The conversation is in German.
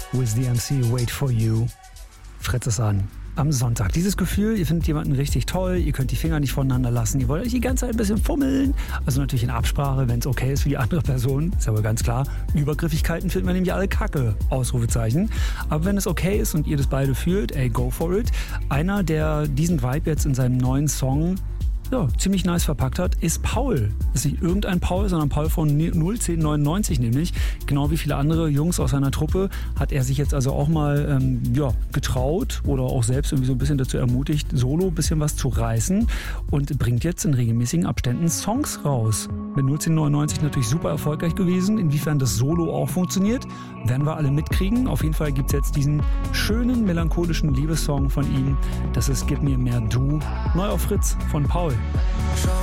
with the MC, Wait for You. Fritz ist an. Am Sonntag. Dieses Gefühl, ihr findet jemanden richtig toll, ihr könnt die Finger nicht voneinander lassen, ihr wollt euch die ganze Zeit ein bisschen fummeln. Also natürlich in Absprache, wenn es okay ist für die andere Person. Ist aber ganz klar, Übergriffigkeiten finden wir nämlich alle kacke. Ausrufezeichen. Aber wenn es okay ist und ihr das beide fühlt, ey, go for it. Einer, der diesen Vibe jetzt in seinem neuen Song ziemlich nice verpackt hat, ist Paul. Das ist nicht irgendein Paul, sondern Paul von 01099 nämlich. Genau wie viele andere Jungs aus seiner Truppe hat er sich jetzt also auch mal getraut oder auch selbst irgendwie so ein bisschen dazu ermutigt, solo ein bisschen was zu reißen und bringt jetzt in regelmäßigen Abständen Songs raus. Mit 01099 natürlich super erfolgreich gewesen. Inwiefern das Solo auch funktioniert, werden wir alle mitkriegen. Auf jeden Fall gibt es jetzt diesen schönen, melancholischen Liebessong von ihm. Das ist Gib mir mehr Du. Neu auf Fritz von Paul.